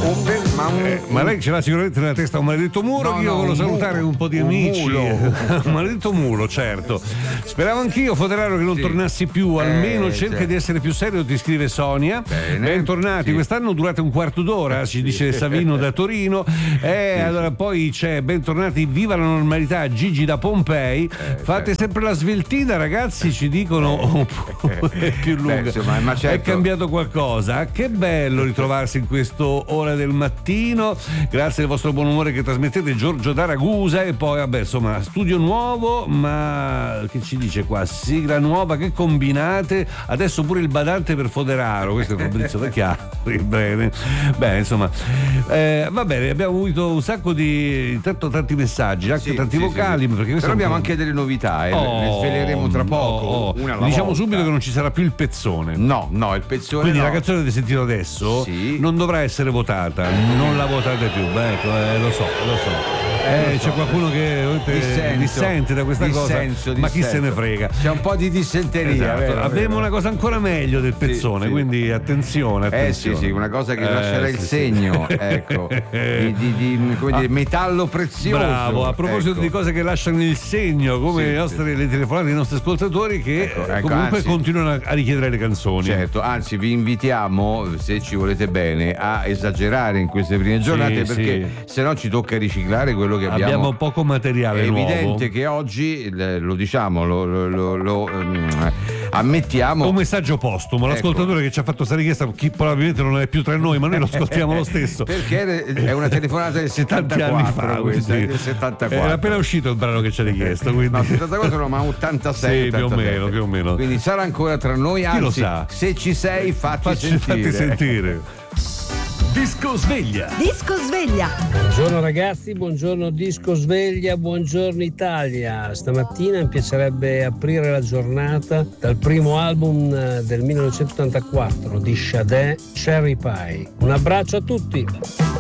Ma lei ce l'ha sicuramente nella testa un maledetto muro. Io volevo salutare un po' di amici. Un maledetto mulo, certo. Speravo anch'io, Foderaro, che non tornassi più. Almeno cerca di essere più serio, ti scrive Sonia. Bentornati, quest'anno durate un quarto d'ora, ci dice Savino da Torino. Allora poi c'è bentornati, viva la normalità, Gigi da Pompei. Fate sempre la sveltina, ragazzi, ci dicono. È più lunga. È cambiato qualcosa. Che bello ritrovarsi in questo ora del mattino. Grazie del vostro buon umore che trasmettete, Giorgio da Ragusa. E poi vabbè, insomma, studio nuovo, ma che ci dice qua? Sigla nuova, che combinate? Adesso pure il badante per Foderaro. Questo è Fabrizio da Chiari. Bene, insomma, va bene, abbiamo avuto un sacco di tanti messaggi, anche tanti vocali. Perché però abbiamo anche delle novità, le sveleremo tra poco. Diciamo subito che non ci sarà più il pezzone. No, il pezzone. Quindi la canzone che avete sentito adesso non dovrà essere votata, non la votate più. Lo so. C'è qualcuno che dissente da questa cosa, ma chi se ne frega. C'è un po' di dissenteria. Esatto. Abbiamo una cosa ancora meglio del pezzone, quindi attenzione. Sì, una cosa che lascerà il segno, ecco, di metallo prezioso. Bravo, a proposito di cose che lasciano il segno, come le telefonate dei nostri ascoltatori che comunque continuano a richiedere le canzoni. Certo, anzi vi invitiamo, se ci volete bene, a esagerare in queste prime giornate, perché se no ci tocca riciclare quello che abbiamo poco materiale nuovo. È evidente che oggi lo diciamo, lo ammettiamo. Un messaggio postumo, l'ascoltatore che ci ha fatto questa richiesta, chi probabilmente non è più tra noi, ma noi lo ascoltiamo lo stesso. Perché è una telefonata del 74 anni fa, questa, del 74. Era appena uscito il brano che ci ha richiesto, quindi. No, 74 no, ma 86. Sì, più o meno. Quindi sarà ancora tra noi, anzi, chi lo sa? Se ci sei, fatti sentire. Disco Sveglia. Buongiorno ragazzi, buongiorno Disco Sveglia, buongiorno Italia. Stamattina mi piacerebbe aprire la giornata dal primo album del 1984 di Sade, Cherry Pie. Un abbraccio a tutti.